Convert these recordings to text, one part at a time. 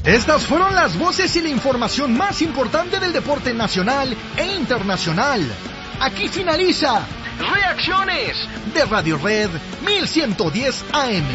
Estas fueron las voces y la información más importante del deporte nacional e internacional. Aquí finaliza Reacciones de Radio Red 1110 AM.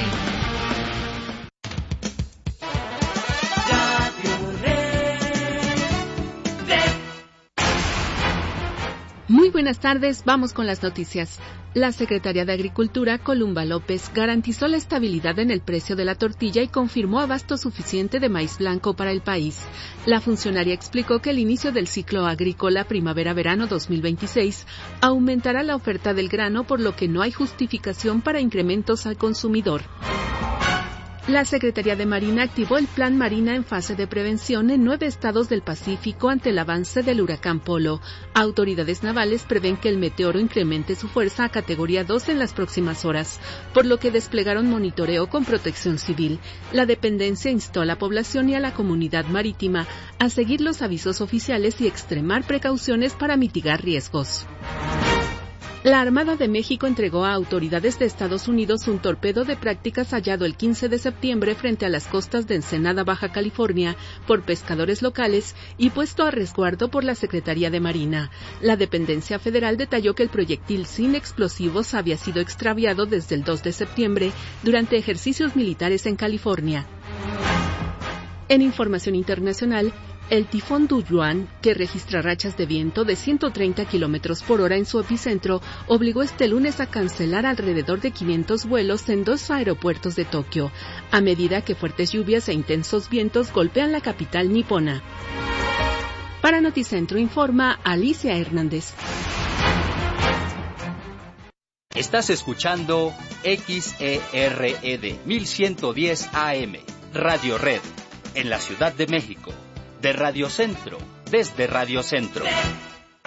Muy buenas tardes, vamos con las noticias. La secretaria de Agricultura, Columba López, garantizó la estabilidad en el precio de la tortilla y confirmó abasto suficiente de maíz blanco para el país. La funcionaria explicó que el inicio del ciclo agrícola primavera-verano 2026 aumentará la oferta del grano, por lo que no hay justificación para incrementos al consumidor. La Secretaría de Marina activó el Plan Marina en fase de prevención en 9 estados del Pacífico ante el avance del huracán Polo. Autoridades navales prevén que el meteoro incremente su fuerza a categoría 2 en las próximas horas, por lo que desplegaron monitoreo con protección civil. La dependencia instó a la población y a la comunidad marítima a seguir los avisos oficiales y extremar precauciones para mitigar riesgos. La Armada de México entregó a autoridades de Estados Unidos un torpedo de prácticas hallado el 15 de septiembre frente a las costas de Ensenada, Baja California, por pescadores locales y puesto a resguardo por la Secretaría de Marina. La dependencia federal detalló que el proyectil sin explosivos había sido extraviado desde el 2 de septiembre durante ejercicios militares en California. En información internacional, el tifón Duyuan, que registra rachas de viento de 130 km por hora en su epicentro, obligó este lunes a cancelar alrededor de 500 vuelos en 2 aeropuertos de Tokio, a medida que fuertes lluvias e intensos vientos golpean la capital nipona. Para Noticentro informa Alicia Hernández. Estás escuchando XERED 1110 AM, Radio Red, en la Ciudad de México. De Radio Centro, desde Radio Centro.